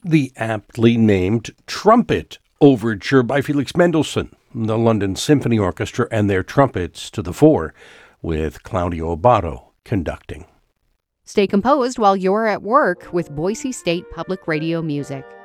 The aptly named Trumpet Overture by Felix Mendelssohn, the London Symphony Orchestra and their trumpets to the fore, with Claudio Abbado conducting. Stay composed while you're at work with Boise State Public Radio Music.